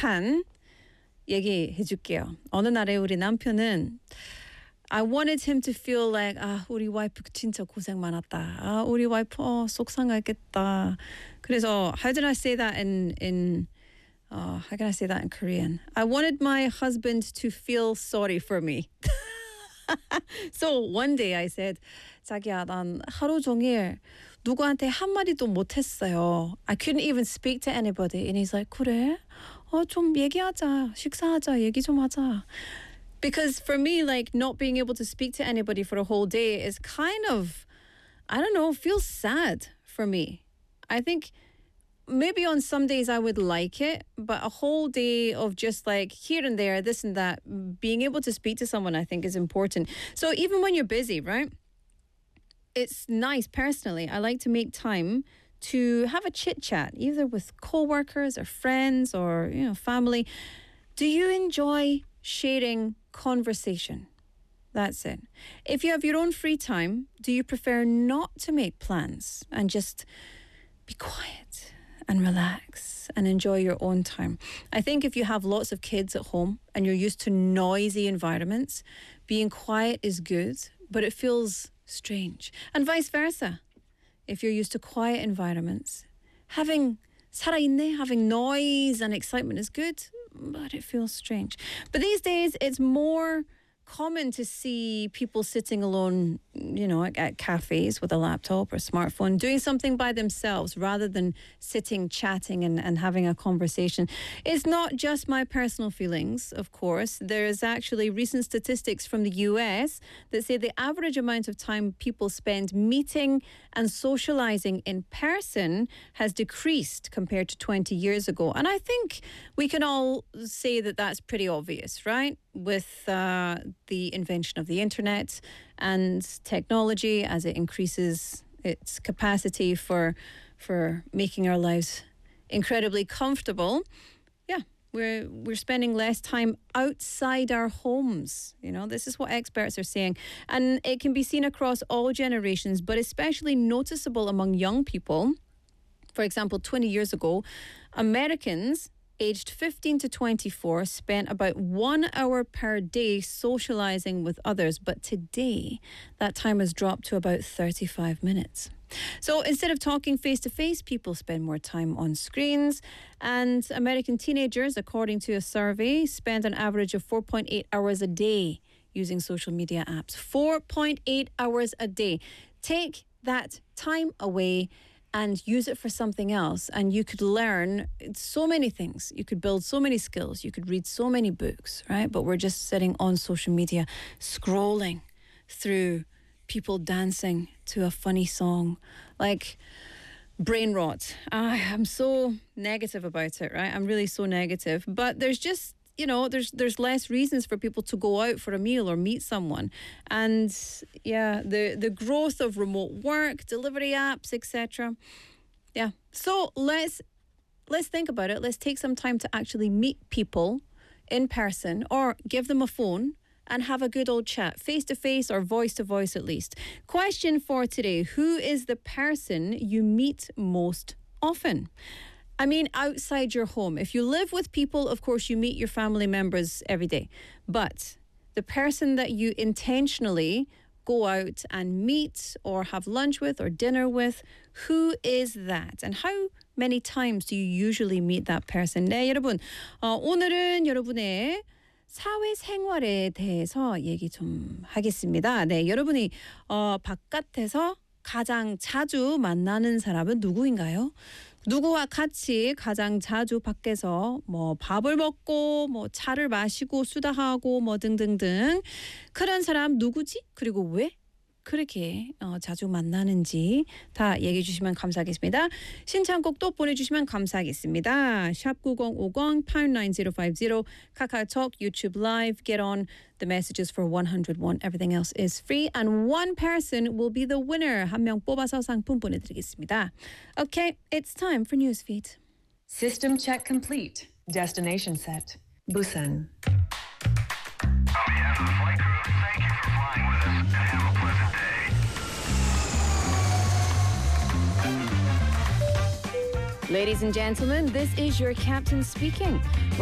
솔직한 얘기해 줄게요. 어느 날에 우리 남편은 I wanted him to feel like 우리 와이프 진짜 고생 많았다. 우리 와이프 속상하겠다. 그래서 how did I say that in how can I say that in Korean? I wanted my husband to feel sorry for me. So one day I said, 자기야, 난 하루 종일 누구한테 한마디도 못했어요. I couldn't even speak to anybody. And he's like, 그래? 좀 얘기하자. 식사하자. 얘기 좀 하자. Because for me, like, not being able to speak to anybody for a whole day is kind of, I don't know, feels sad for me. I think maybe on some days I would like it, but a whole day of just like here and there, this and that, being able to speak to someone, I think is important. So even when you're busy, right? It's nice personally. I like to make time to have a chit chat, either with coworkers or friends or, family. Do you enjoy sharing conversation? That's it. If you have your own free time, do you prefer not to make plans and just be quiet and relax and enjoy your own time? I think if you have lots of kids at home and you're used to noisy environments, being quiet is good, but it feels strange. And vice versa. If you're used to quiet environments, having noise and excitement is good, but it feels strange. But these days, it's more common to see people sitting alone, at cafes with a laptop or smartphone, doing something by themselves rather than sitting, chatting and having a conversation. It's not just my personal feelings, of course. There's actually recent statistics from the US that say the average amount of time people spend meeting and socializing in person has decreased compared to 20 years ago. And I think we can all say that that's pretty obvious, right? With the invention of the internet and technology as it increases its capacity for making our lives incredibly comfortable. Yeah, we're spending less time outside our homes. This is what experts are saying. And it can be seen across all generations, but especially noticeable among young people. For example, 20 years ago, Americans aged 15 to 24 spent about 1 hour per day socializing with others. But today, that time has dropped to about 35 minutes. So instead of talking face-to-face, people spend more time on screens. And American teenagers, according to a survey, spend an average of 4.8 hours a day using social media apps. 4.8 hours a day. Take that time away and use it for something else. And you could learn so many things. You could build so many skills. You could read so many books, right? But we're just sitting on social media, scrolling through people dancing to a funny song. Like brain rot. I'm so negative about it, right? I'm really so negative. But there's just, there's less reasons for people to go out for a meal or meet someone. And yeah, the growth of remote work, delivery apps, etc. Yeah. So let's think about it. Let's take some time to actually meet people in person or give them a phone and have a good old chat, face to face or voice to voice at least. Question for today: who is the person you meet most often? I mean, outside your home. If you live with people, of course, you meet your family members every day. But the person that you intentionally go out and meet or have lunch with or dinner with, who is that? And how many times do you usually meet that person? 네, 여러분. 오늘은 여러분의 사회생활에 대해서 얘기 좀 하겠습니다. 네, 여러분이 바깥에서 가장 자주 만나는 사람은 누구인가요? 누구와 같이 가장 자주 밖에서 밥을 먹고 차를 마시고 수다하고 등등등 그런 사람 누구지? 그리고 왜 그렇게 자주 만나는지 다 얘기해 주시면 감사하겠습니다. 신청곡 또 보내주시면 감사하겠습니다. 샵 9050 89050 카카오톡, YouTube Live, get on the messages for 101. Everything else is free and one person will be the winner. 한 명 뽑아서 상품 보내드리겠습니다. Okay, it's time for Newsfeed. System check complete. Destination set. Busan. On behalf of the flight crew, thank you for flying with us and have a pleasant day. Ladies and gentlemen, this is your captain speaking.